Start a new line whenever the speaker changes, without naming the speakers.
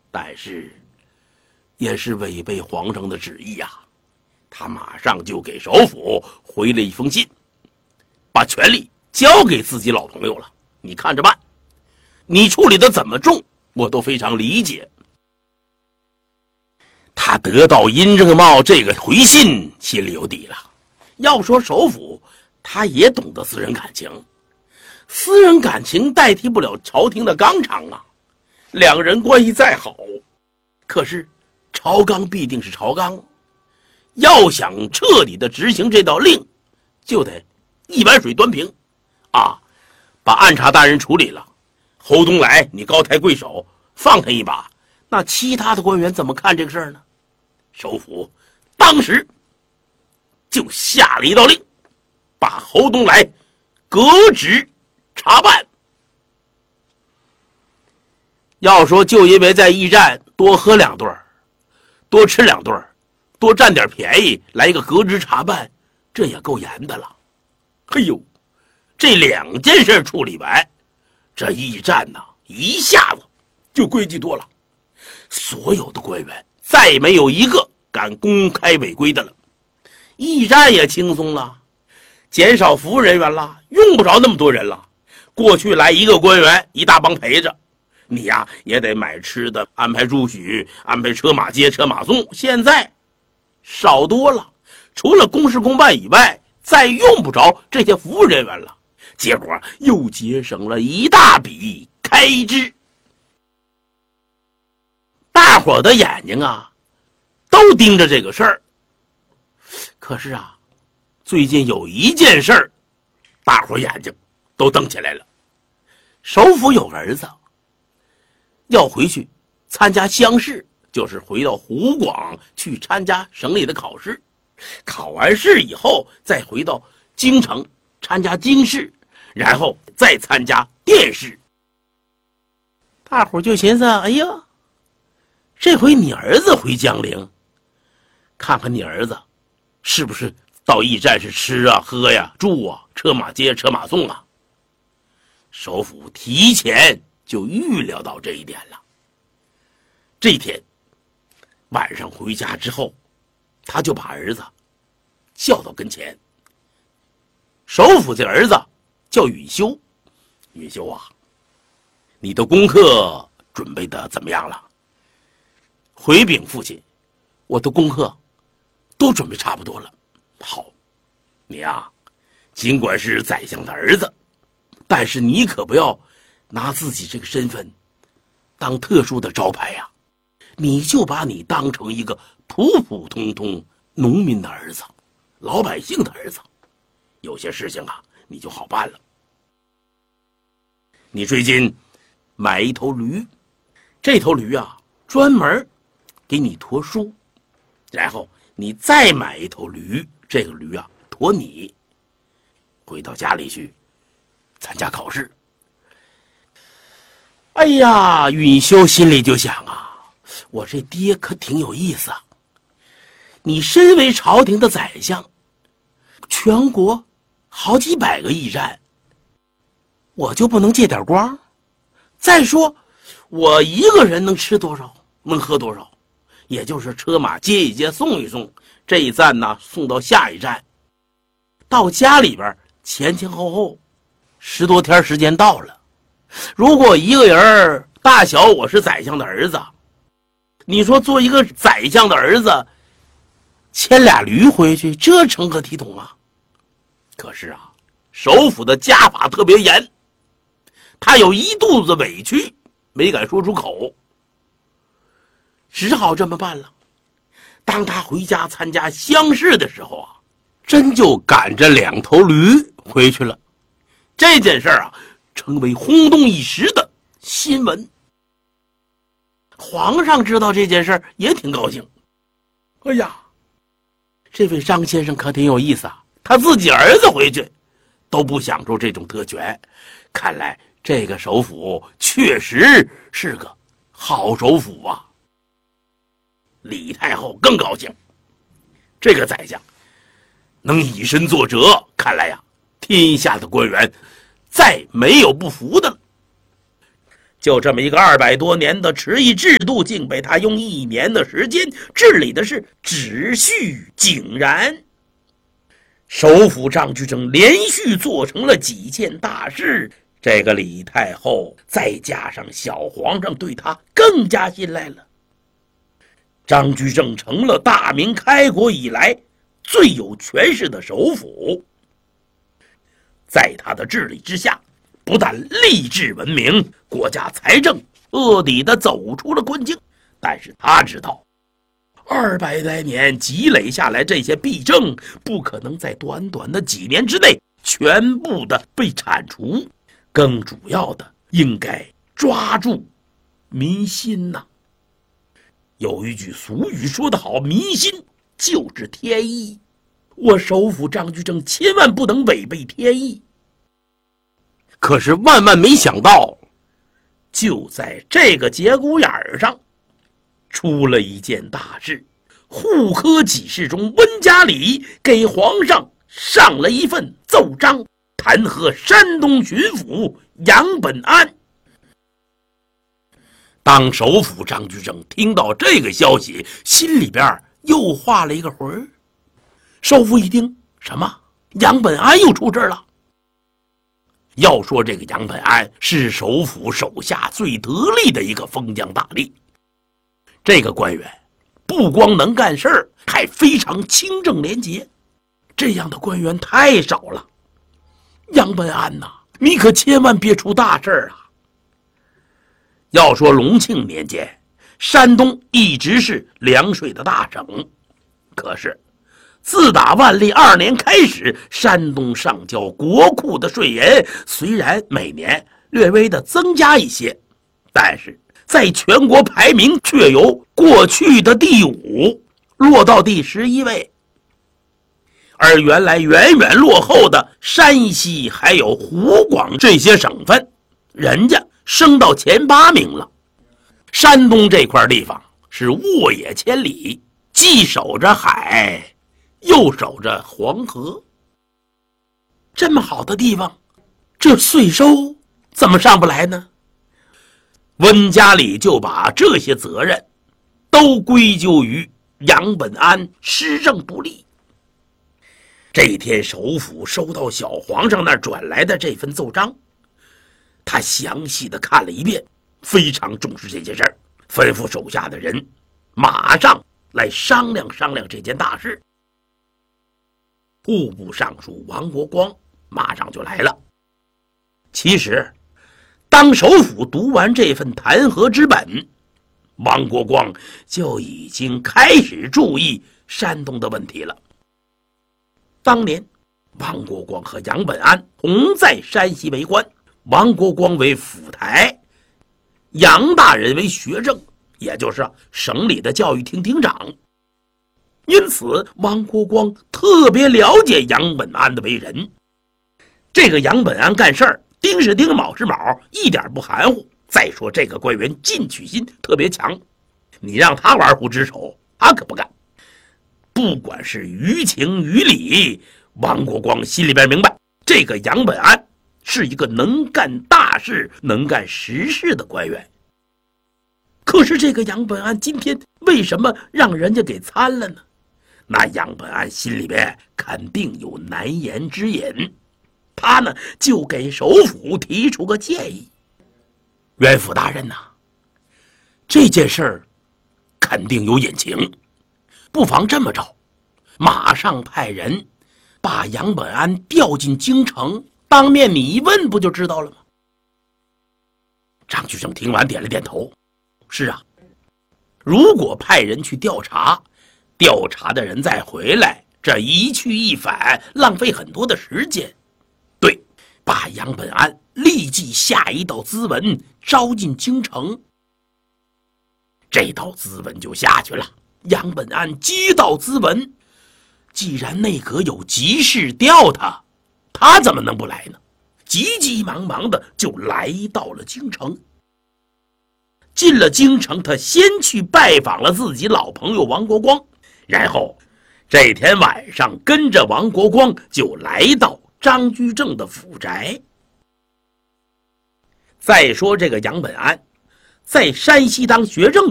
但是也是违背皇上的旨意啊。他马上就给首辅回了一封信，把权力交给自己老朋友了，你看着办，你处理的怎么重我都非常理解。他得到殷正茂这个回信，心里有底了。要说首辅，他也懂得私人感情，私人感情代替不了朝廷的纲常啊。两个人关系再好，可是朝纲必定是朝纲，要想彻底的执行这道令，就得一碗水端平啊！把按察大人处理了，侯东来你高抬贵手，放他一把，那其他的官员怎么看这个事儿呢？首辅当时就下了一道令，把侯东来革职查办。要说就因为在驿站多喝2顿，多吃2顿，多占点便宜，来一个革职查办，这也够严的了。嘿呦，这2件事处理完，这驿站呢一下子就规矩多了，所有的官员再没有一个敢公开违规的了，驿站也轻松了，减少服务人员了，用不着那么多人了。过去来一个官员一大帮陪着你呀，也得买吃的，安排住宿，安排车马接车马送，现在少多了，除了公事公办以外，再用不着这些服务人员了，结果又节省了一大笔开支。大伙的眼睛啊都盯着这个事儿，可是啊，最近有一件事儿，大伙眼睛都瞪起来了。首辅有个儿子要回去参加乡试，就是回到湖广去参加省里的考试，考完试以后再回到京城参加京试，然后再参加殿试。大伙就寻思，哎呀，这回你儿子回江陵，看看你儿子是不是到驿站是吃啊喝呀住啊，车马接车马送啊。首辅提前就预料到这一点了。这天晚上回家之后，他就把儿子叫到跟前。首辅这儿子叫允修，允修啊，你的功课准备的怎么样了？回禀父亲，我的功课都准备差不多了。好，你啊，尽管是宰相的儿子，但是你可不要拿自己这个身份当特殊的招牌呀，你就把你当成一个普普通通农民的儿子，老百姓的儿子，有些事情啊你就好办了。你最近买一头驴，这头驴啊专门给你驮书，然后你再买一头驴，这个驴啊驮你回到家里去参加考试。哎呀，允修心里就想啊，我这爹可挺有意思啊，你身为朝廷的宰相，全国好几百个驿站，我就不能借点光？再说我一个人能吃多少，能喝多少，也就是车马接一接送一送，这一站呢送到下一站，到家里边前前后后10多天时间到了。如果一个人大小我是宰相的儿子，你说做一个宰相的儿子牵俩驴回去，这成何体统啊？可是啊，首辅的家法特别严，他有一肚子委屈没敢说出口，只好这么办了。当他回家参加乡试的时候啊，真就赶着2头驴回去了。这件事啊成为轰动一时的新闻。皇上知道这件事也挺高兴。哎呀，这位张先生可挺有意思啊，他自己儿子回去都不享受这种特权，看来这个首辅确实是个好首辅啊。李太后更高兴，这个宰相能以身作则，看来呀，天下的官员再没有不服的了。 就这么一个200多年的迟议制度，竟被他用1年的时间治理的是秩序井然。首辅张居正连续做成了几件大事，这个李太后再加上小皇上对他更加信赖了。张居正成了大明开国以来最有权势的首辅，在他的治理之下，不但吏治文明，国家财政彻底的走出了困境，但是他知道200来年积累下来这些弊政不可能在短短的几年之内全部的被铲除，更主要的应该抓住民心呐。有一句俗语说得好，民心就是天意，我首辅张居正千万不能违背天意。可是万万没想到，就在这个节骨眼上出了一件大事。户科给事中温家里给皇上上了一份奏章，弹劾山东巡抚杨本安。当首辅张居正听到这个消息，心里边又画了一个魂。首辅一听，什么？杨本安又出事了？要说这个杨本安是首辅手下最得力的一个封疆大吏，这个官员不光能干事儿，还非常清正廉洁，这样的官员太少了。杨本安呐，你可千万别出大事啊！要说隆庆年间，山东一直是粮税的大省，可是自打万历2年开始，山东上交国库的税银虽然每年略微的增加一些，但是在全国排名却由过去的第5落到第11位，而原来远远落后的山西还有湖广这些省份，人家升到前8名了。山东这块地方是沃野千里，既守着海又守着黄河，这么好的地方，这税收怎么上不来呢？温家里就把这些责任都归咎于杨本安施政不力。这一天，首辅收到小皇上那儿转来的这份奏章，他详细的看了一遍，非常重视这件事儿，吩咐手下的人马上来商量商量这件大事。户部尚书王国光马上就来了。其实当首辅读完这份弹劾之本，王国光就已经开始注意山东的问题了。当年王国光和杨本安同在山西为官，王国光为府台，杨大人为学政，也就是省里的教育厅厅长。因此王国光特别了解杨本安的为人。这个杨本安干事儿丁是丁，卯是卯，一点不含糊。再说这个官员进取心特别强，你让他玩忽职守，他可不干。不管是于情于理，王国光心里边明白，这个杨本安是一个能干大事、能干实事的官员。可是这个杨本安今天为什么让人家给参了呢？那杨本安心里边肯定有难言之隐，他呢就给首辅提出个建议：元辅大人呐，这件事儿肯定有隐情，不妨这么着，马上派人把杨本安调进京城，当面你一问不就知道了吗？张居正听完点了点头，是啊，如果派人去调查，调查的人再回来，这一去一返，浪费很多的时间。对，把杨本安立即下一道咨文招进京城。这道咨文就下去了，杨本安接到咨文，既然内阁有急事调他，他怎么能不来呢？急急忙忙的就来到了京城。进了京城，他先去拜访了自己老朋友王国光，然后这天晚上跟着王国光就来到张居正的府宅。 再说这个杨本安，在山西当学政